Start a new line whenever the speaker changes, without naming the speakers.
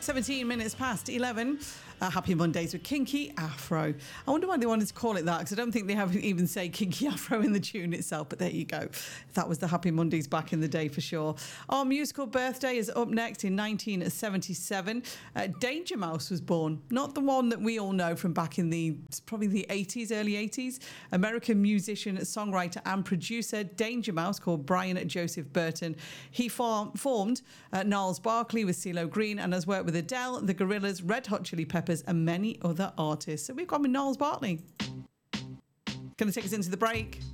17 minutes past 11. Happy Mondays with Kinky Afro. I wonder why they wanted to call it that, because I don't think they have even say Kinky Afro in the tune itself, but there you go. That was the Happy Mondays back in the day for sure. Our musical birthday is up next in 1977. Danger Mouse was born. Not the one that we all know from back in probably the 80s, early 80s. American musician, songwriter and producer Danger Mouse, called Brian Joseph Burton. He formed Gnarls Barkley with CeeLo Green and has worked with Adele, The Gorillaz, Red Hot Chili Peppers and many other artists. So we've got with Gnarls Barkley. Going to take us into the break.